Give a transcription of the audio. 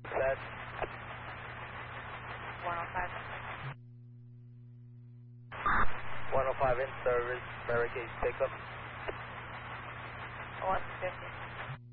Set. 105. 105 in service, barricades pickup. 150.